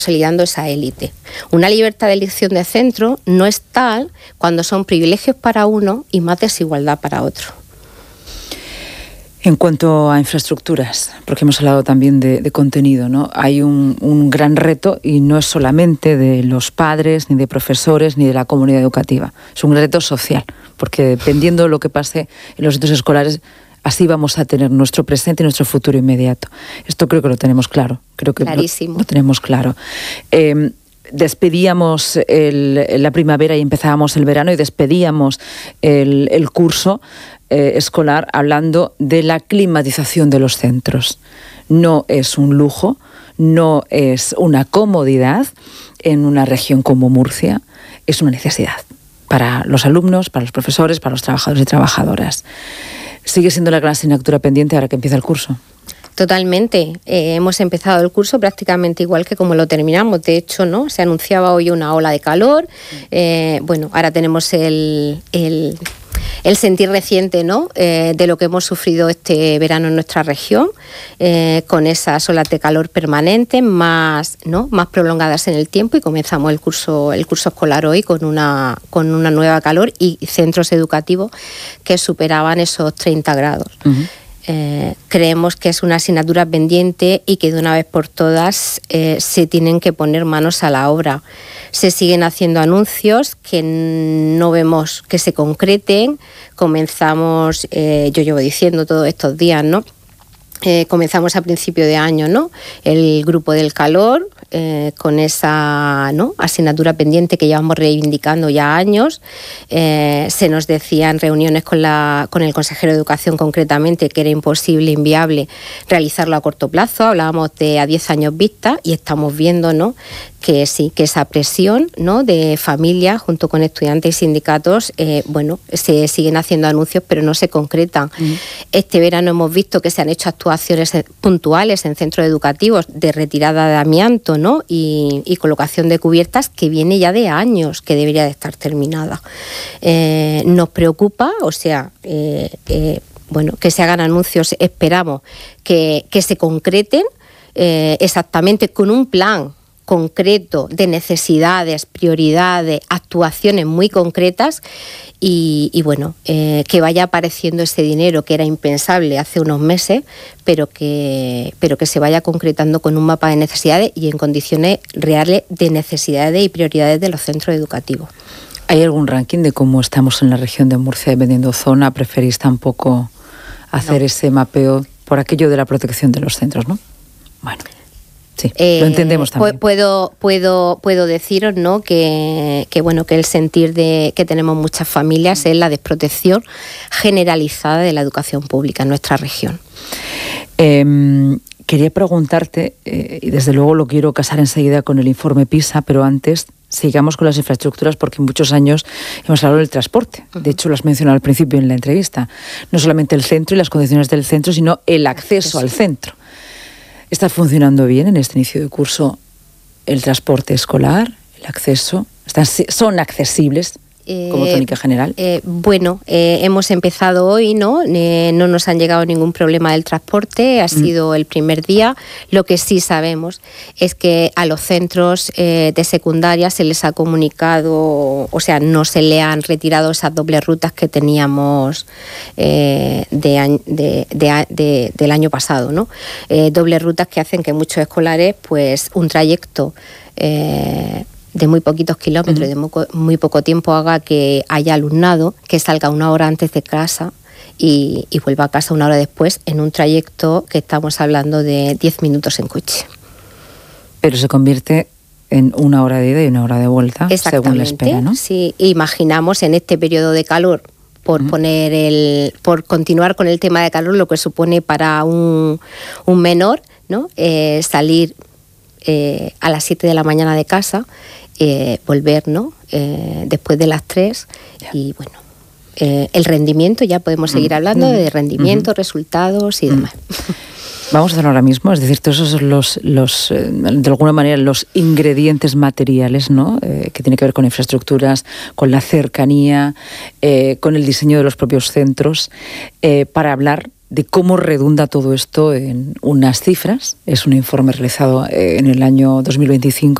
consolidando esa élite. Una libertad de elección de centro no es tal cuando son privilegios para uno y más desigualdad para otro. En cuanto a infraestructuras, porque hemos hablado también de contenido, ¿no? Hay un gran reto y no es solamente de los padres, ni de profesores, ni de la comunidad educativa. Es un reto social, porque dependiendo de lo que pase en los centros escolares, así vamos a tener nuestro presente y nuestro futuro inmediato. Esto creo que lo tenemos claro. Creo que clarísimo. Lo tenemos claro. Despedíamos la primavera y empezábamos el verano y despedíamos el curso escolar hablando de la climatización de los centros. No es un lujo, no es una comodidad en una región como Murcia, es una necesidad para los alumnos, para los profesores, para los trabajadores y trabajadoras. ¿Sigue siendo la gran asignatura pendiente ahora que empieza el curso? Totalmente. Hemos empezado el curso prácticamente igual que como lo terminamos. De hecho, ¿no? Se anunciaba hoy una ola de calor. Ahora tenemos el sentir reciente, ¿no? De lo que hemos sufrido este verano en nuestra región, con esas olas de calor permanentes, más prolongadas en el tiempo, y comenzamos el curso escolar hoy con una nueva calor y centros educativos que superaban esos 30 grados. Uh-huh. Creemos que es una asignatura pendiente y que de una vez por todas se tienen que poner manos a la obra. Se siguen haciendo anuncios que no vemos que se concreten. Comenzamos, yo llevo diciendo todos estos días, ¿no? Comenzamos a principio de año, ¿no? El grupo del calor, con esa, ¿no?, asignatura pendiente que llevamos reivindicando ya años. Se nos decía en reuniones con el consejero de Educación concretamente que era imposible, inviable realizarlo a corto plazo. Hablábamos de a 10 años vista y estamos viendo, ¿no?, que sí, que esa presión, ¿no?, de familias junto con estudiantes y sindicatos, se siguen haciendo anuncios pero no se concretan. Uh-huh. Este verano hemos visto que se han hecho actuaciones puntuales en centros educativos de retirada de amianto, ¿no?, y colocación de cubiertas, que viene ya de años, que debería de estar terminada. Nos preocupa, que se hagan anuncios, esperamos que se concreten exactamente con un plan concreto de necesidades, prioridades, actuaciones muy concretas que vaya apareciendo ese dinero que era impensable hace unos meses, pero que se vaya concretando con un mapa de necesidades y en condiciones reales de necesidades y prioridades de los centros educativos. ¿Hay algún ranking de cómo estamos en la región de Murcia dependiendo zona? ¿Preferís tampoco hacer ese mapeo por aquello de la protección de los centros, no? Bueno. Sí, lo entendemos también. Puedo deciros, ¿no?, que el sentir de que tenemos muchas familias es la desprotección generalizada de la educación pública en nuestra región. Quería preguntarte, y desde luego lo quiero casar enseguida con el informe PISA, pero antes sigamos con las infraestructuras, porque en muchos años hemos hablado del transporte. De hecho, lo has mencionado al principio en la entrevista. No solamente el centro y las condiciones del centro, sino el acceso al centro. ¿Está funcionando bien en este inicio de curso el transporte escolar, el acceso? ¿Son accesibles como tónica general? Hemos empezado hoy, ¿no? No nos han llegado ningún problema del transporte, ha sido el primer día. Lo que sí sabemos es que a los centros de secundaria se les ha comunicado, no se le han retirado esas dobles rutas que teníamos del año pasado, ¿no? Dobles rutas que hacen que muchos escolares, pues un trayecto de muy poquitos kilómetros, de muy poco tiempo, haga que haya alumnado que salga una hora antes de casa y vuelva a casa una hora después en un trayecto que estamos hablando de 10 minutos en coche. Pero se convierte en una hora de ida y una hora de vuelta, según la espera, ¿no? Sí, imaginamos en este periodo de calor, por continuar con el tema de calor, lo que supone para un menor, ¿no? Salir a las 7 de la mañana de casa, volver, ¿no? Después de las 3, y el rendimiento, ya podemos seguir hablando de rendimiento, resultados y demás. Vamos a hacerlo ahora mismo, es decir, todos esos son de alguna manera los ingredientes materiales, ¿no? Que tiene que ver con infraestructuras, con la cercanía, con el diseño de los propios centros, para hablar de cómo redunda todo esto en unas cifras. Es un informe realizado en el año 2025